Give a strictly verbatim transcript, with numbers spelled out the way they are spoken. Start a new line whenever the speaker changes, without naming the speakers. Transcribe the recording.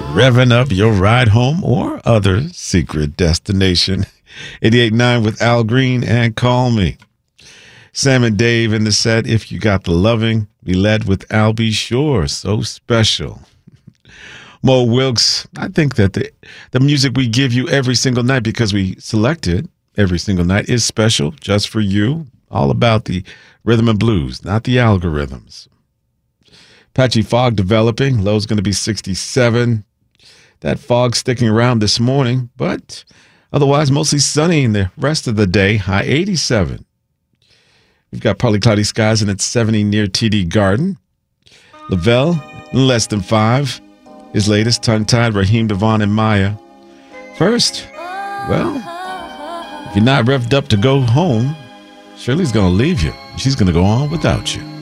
revving up your ride home or other secret destination. eighty-eight point nine with Al Green and Call Me. Sam and Dave in the set. If You Got the Loving, we led with Al B. Shore. So special. Mo Wilkes, I think that the, the music we give you every single night, because we select it every single night, is special just for you. All about the rhythm and blues, not the algorithms. Patchy fog developing. Low's going to be sixty-seven. That fog sticking around this morning, but otherwise mostly sunny in the rest of the day. High eighty-seven. We've got partly cloudy skies and it's seventy near T D Garden. Lavelle, less than five. His latest, tongue-tied, Raheem DeVaughn and Maya. First, well, if you're not revved up to go home, Shirley's going to leave you. She's going to go on without you.